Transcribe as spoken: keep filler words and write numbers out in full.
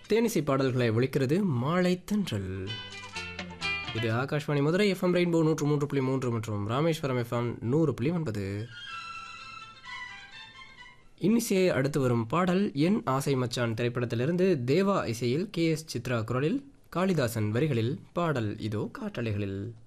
தேனிசை பாடல்களை ஒலிக்கிறது மாலை தென்றல். இது ஆகாஷ்வாணி மதுரை எஃப்எம் ரெயின்போ நூற்று மூன்று புள்ளி மூன்று மற்றும் ராமேஸ்வரம் எஃப்எம் நூறு புள்ளி ஒன்பது. இன்னிசையை அடுத்து வரும் பாடல் என் ஆசை மச்சான் திரைப்படத்திலிருந்து தேவா இசையில் கே எஸ் சித்ரா குரலில் காளிதாசன் வரிகளில் பாடல் இதோ காற்றலைகளில்.